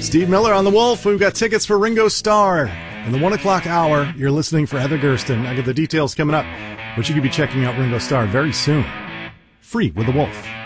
Steve Miller on The Wolf. We've got tickets for Ringo Starr. In the 1 o'clock hour, you're listening for Heather Gersten. I get the details coming up, but you could be checking out Ringo Starr very soon. Free with The Wolf.